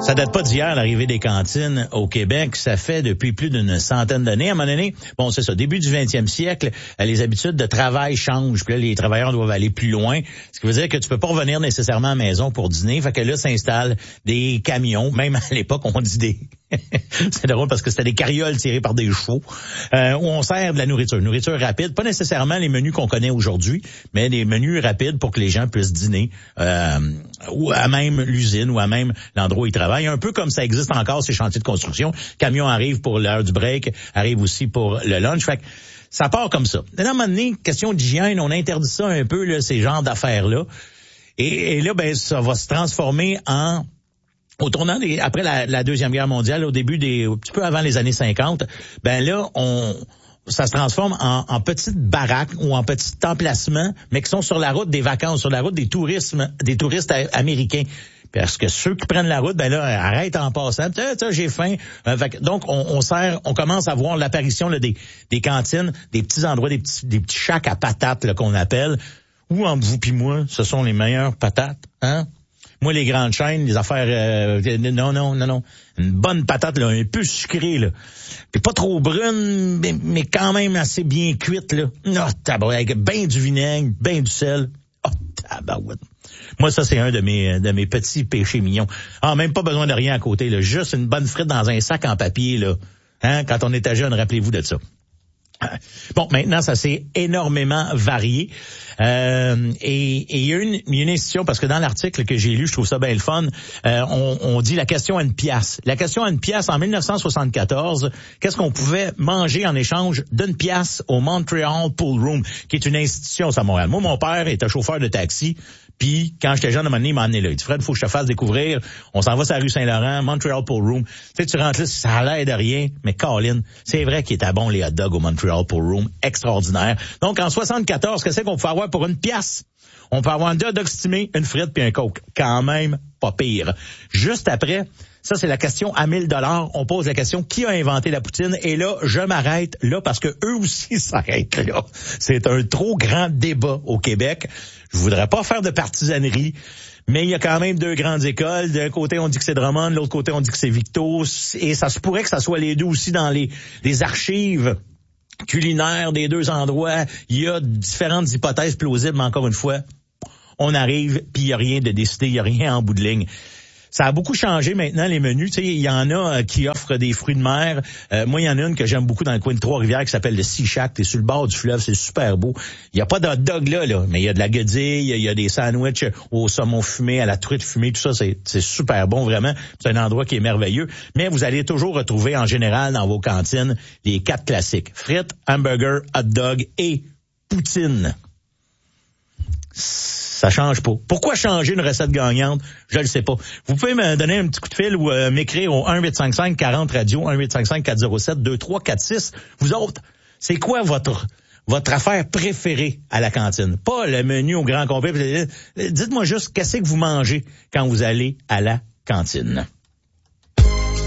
Ça date pas d'hier, l'arrivée des cantines au Québec. Ça fait depuis plus d'une centaine d'années. À un moment donné, bon, c'est ça, début du 20e siècle, les habitudes de travail changent. Puis là, les travailleurs doivent aller plus loin. Ce qui veut dire que tu peux pas revenir nécessairement à la maison pour dîner. Fait que là, s'installent des camions. Même à l'époque, on dit des... c'est drôle parce que c'était des carrioles tirées par des chevaux, où on sert de la nourriture rapide, pas nécessairement les menus qu'on connaît aujourd'hui, mais des menus rapides pour que les gens puissent dîner ou à même l'usine ou à même l'endroit où ils travaillent, un peu comme ça existe encore ces chantiers de construction. Camion arrive pour l'heure du break, arrive aussi pour le lunch. Fait que ça part comme ça. À un moment donné, question d'hygiène, on interdit ça un peu, là, ces genres d'affaires-là. Et là, ben, ça va se transformer en... Au tournant après la Deuxième Guerre mondiale, un petit peu avant les années 50, ben là, ça se transforme en petites baraques ou en petits emplacements, mais qui sont sur la route des vacances, sur la route des touristes américains. Parce que ceux qui prennent la route, ben là, arrêtent en passant. J'ai faim. Donc, on commence à voir l'apparition là, des cantines, des petits endroits, des petits shacks à patates là, qu'on appelle. Où entre vous pis moi, ce sont les meilleures patates, hein? Moi, les grandes chaînes, les affaires... non. Une bonne patate, là, un peu sucrée, là. Puis pas trop brune, mais quand même assez bien cuite, là. Avec ben du vinaigre, ben du sel. Tabarouette. Moi, ça, c'est un de mes petits péchés mignons. Même pas besoin de rien à côté, là. Juste une bonne frite dans un sac en papier, là. Hein? Quand on était jeune, rappelez-vous de ça. Bon, maintenant, ça s'est énormément varié. Et il y a une institution, parce que dans l'article que j'ai lu, je trouve ça bien le fun, on dit la question à une pièce. La question à une pièce, en 1974, qu'est-ce qu'on pouvait manger en échange d'une pièce au Montreal Pool Room, qui est une institution à Montréal. Moi, mon père était chauffeur de taxi. Puis, quand j'étais jeune, à un moment donné, il m'a emmené là. Il dit, Fred, faut que je te fasse découvrir. On s'en va sur la rue Saint-Laurent, Montreal Pool Room. Tu sais, tu rentres là, ça a l'air de rien, mais Colin, c'est vrai qu'il était bon, les hot dogs au Montreal Pool Room. Extraordinaire. Donc, en 74, qu'est-ce qu'on peut avoir pour une pièce? On peut avoir un hot dog stimé, une frite puis un coke. Quand même, pas pire. Juste après, ça, c'est la question à 1000 $. On pose la question, qui a inventé la poutine? Et là, je m'arrête là parce que eux aussi s'arrêtent là. C'est un trop grand débat au Québec. Je voudrais pas faire de partisanerie, mais il y a quand même deux grandes écoles. D'un côté, on dit que c'est Drummond, de l'autre côté, on dit que c'est Victo. Et ça se pourrait que ça soit les deux aussi dans les archives culinaires des deux endroits. Il y a différentes hypothèses plausibles, mais encore une fois, on arrive, puis il n'y a rien de décidé, il n'y a rien en bout de ligne. Ça a beaucoup changé maintenant, les menus. Tu sais, il y en a qui offrent des fruits de mer. Moi, il y en a une que j'aime beaucoup dans le coin de Trois-Rivières qui s'appelle le Sea Shack. T'es sur le bord du fleuve, c'est super beau. Il n'y a pas de hot dog là, mais il y a de la guedille, il y a des sandwichs au saumon fumé, à la truite fumée, tout ça, c'est super bon, vraiment. C'est un endroit qui est merveilleux. Mais vous allez toujours retrouver, en général, dans vos cantines, les 4 classiques. Frites, hamburger, hot dog et poutine. Ça change pas. Pourquoi changer une recette gagnante? Je le sais pas. Vous pouvez me donner un petit coup de fil ou m'écrire au 1-855-40-radio, 1-855-407-2346. Vous autres, c'est quoi votre affaire préférée à la cantine? Pas le menu au grand complet. Dites-moi juste qu'est-ce que vous mangez quand vous allez à la cantine. Tu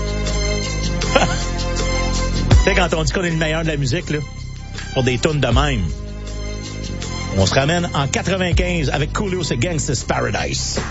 sais, quand on dit qu'on est le meilleur de la musique, là, pour des tunes de même, on se ramène en 95 avec Coolio, c'est Gangsta's Paradise.